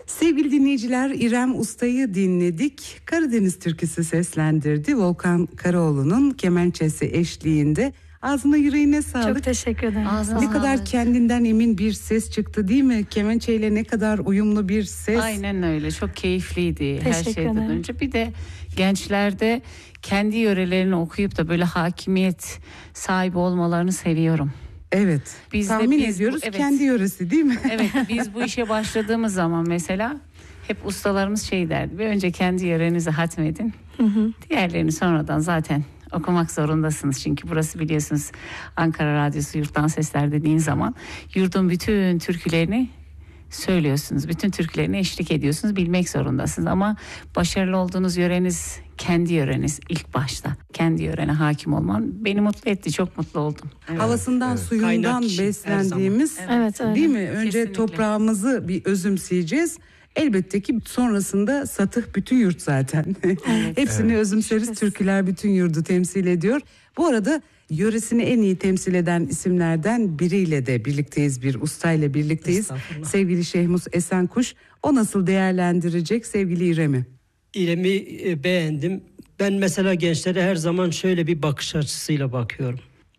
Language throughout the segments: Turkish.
Sevgili dinleyiciler, İrem Usta'yı dinledik. Karadeniz türküsü seslendirdi. Volkan Karaoğlu'nun kemençesi eşliğinde. Ağzına yüreğine sağlık. Çok teşekkür ederim. Ne kadar kendinden emin bir ses çıktı değil mi? Kemençeyle ne kadar uyumlu bir ses. Aynen öyle. Çok keyifliydi her Teşekkür şeyden ederim. önce. Bir de gençlerde kendi yörelerini okuyup da böyle hakimiyet sahibi olmalarını seviyorum. Evet. Biz Tahmin ediyoruz evet. kendi yöresi değil mi? Evet, biz bu işe başladığımız zaman mesela hep ustalarımız şey derdi. Bir önce kendi yörenizi hatmedin. Diğerlerini sonradan zaten okumak zorundasınız. Çünkü burası biliyorsunuz Ankara Radyosu Yurttan Sesler dediğin zaman yurdun bütün türkülerini söylüyorsunuz. Bütün türkülerine eşlik ediyorsunuz. Bilmek zorundasınız. Ama başarılı olduğunuz yöreniz kendi yöreniz ilk başta. Kendi yörene hakim olman beni mutlu etti. Çok mutlu oldum. Havasından, suyundan Kaynak kişi, beslendiğimiz Evet, öyle. değil mi? Önce Kesinlikle. toprağımızı bir özümseyeceğiz. Elbette ki sonrasında satıh bütün yurt zaten. Hepsini özümseriz. Türküler bütün yurdu temsil ediyor. Bu arada yöresini en iyi temsil eden isimlerden biriyle de birlikteyiz. Bir ustayla birlikteyiz. Sevgili Şehmus Esenkuş. O nasıl değerlendirecek sevgili İrem'i? İrem'i beğendim. Ben mesela gençlere her zaman şöyle bir bakış açısıyla bakıyorum.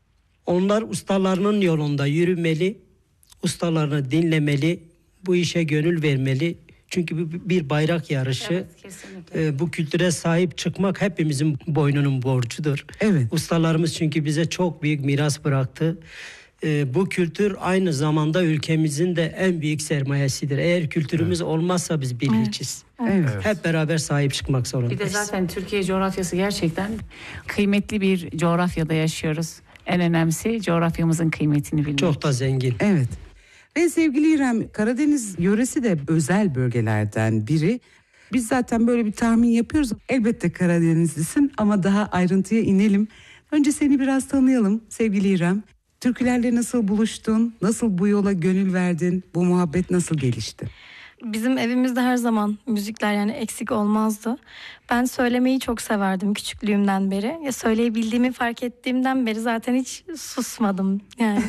Onlar ustalarının yolunda yürümeli, ustalarını dinlemeli, bu işe gönül vermeli. Çünkü bu bir bayrak yarışı. Evet, kesinlikle. Bu kültüre sahip çıkmak hepimizin boynunun borcudur. Evet. Ustalarımız çünkü bize çok büyük miras bıraktı. Bu kültür aynı zamanda ülkemizin de en büyük sermayesidir. Eğer kültürümüz olmazsa biz bir hiçiz. Evet. Hep beraber sahip çıkmak Bir zorundayız. de zaten Türkiye coğrafyası gerçekten kıymetli bir coğrafyada yaşıyoruz. En önemlisi coğrafyamızın kıymetini bilmek. Çok da zengin. Evet. Ve sevgili İrem, Karadeniz yöresi de özel bölgelerden biri. Biz zaten böyle bir tahmin yapıyoruz. Elbette Karadenizlisin ama daha ayrıntıya inelim. Önce seni biraz tanıyalım sevgili İrem. Türkülerle nasıl buluştun? Nasıl bu yola gönül verdin? Bu muhabbet nasıl gelişti? Bizim evimizde her zaman müzikler yani eksik olmazdı. Ben söylemeyi çok severdim küçüklüğümden beri. Ya söyleyebildiğimi fark ettiğimden beri zaten hiç susmadım yani.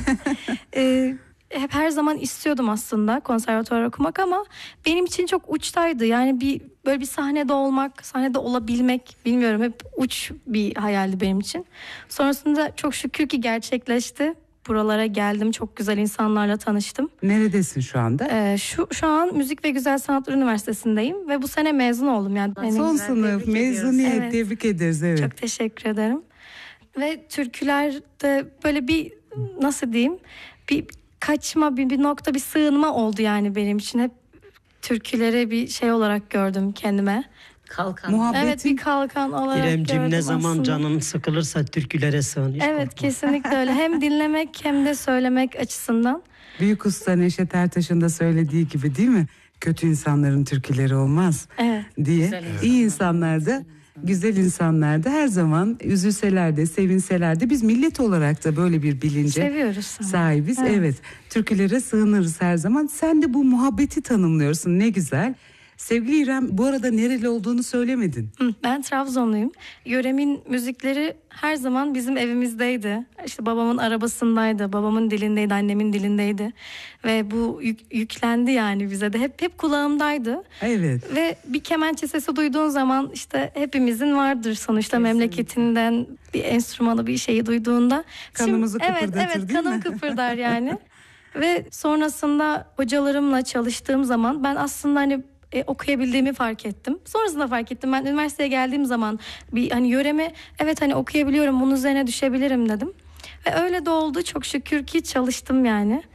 Hep her zaman istiyordum aslında konservatuvar okumak ama benim için çok uçtaydı. Yani böyle bir sahnede olmak, sahnede olabilmek bilmiyorum hep uç bir hayaldi benim için. Sonrasında çok şükür ki gerçekleşti. Buralara geldim, çok güzel insanlarla tanıştım. Neredesin şu anda? Şu an Müzik ve Güzel Sanatlar Üniversitesi'ndeyim ve bu sene mezun oldum. Yani Son sınıf mezuniyet, Evet. tebrik ederiz. Evet. Çok teşekkür ederim. Ve türkülerde böyle bir nasıl diyeyim bir kaçma bir nokta bir sığınma oldu yani benim için. Hep türkülere bir şey olarak gördüm kendime. Kalkan. Muhabbetin Evet bir kalkan olarak İremcim gördüm ne zaman aslında. canın sıkılırsa türkülere sığın. Hiç Evet korkma. kesinlikle öyle. Hem dinlemek hem de söylemek açısından. büyük usta Neşet Ertaş'ın da söylediği gibi değil mi? Kötü insanların türküleri olmaz Evet. diye. Güzel insanlar. İyi insanlar da, güzel insanlar da her zaman üzülseler de, sevinseler de biz millet olarak da böyle bir bilince Seviyoruz. sahibiz. Evet. Evet. Türkülere sığınırız her zaman. Sen de bu muhabbeti tanımlıyorsun. Ne güzel. Sevgili İrem, bu arada nereli olduğunu söylemedin. Ben Trabzonluyum. Yöremin müzikleri her zaman bizim evimizdeydi. İşte babamın arabasındaydı, babamın dilindeydi, annemin dilindeydi. Ve bu yüklendi yani bize de hep kulağımdaydı. Evet. Ve bir kemençe sesi duyduğun zaman işte hepimizin vardır sonuçta memleketinden bir enstrümanı bir şeyi duyduğunda. Kanımızı Evet kıpırdatır, değil kanım mi? kıpırdar yani. Ve sonrasında hocalarımla çalıştığım zaman ben aslında hani okuyabildiğimi fark ettim. Sonrasında fark ettim. Ben üniversiteye geldiğim zaman bir hani yöremi evet hani okuyabiliyorum, bunun üzerine düşebilirim dedim. Ve öyle de oldu. Çok şükür ki çalıştım yani.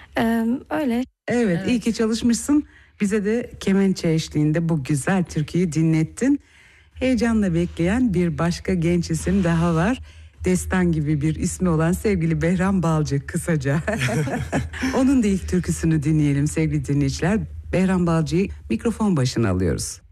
Öyle. Evet, iyi ki çalışmışsın. Bize de kemençe eşliğinde bu güzel türküyü dinlettin. Heyecanla bekleyen bir başka genç isim daha var. Destan gibi bir ismi olan sevgili Behram Balcı kısaca. Onun da ilk türküsünü dinleyelim sevgili dinleyiciler. Behram Balcı'yı mikrofon başına alıyoruz.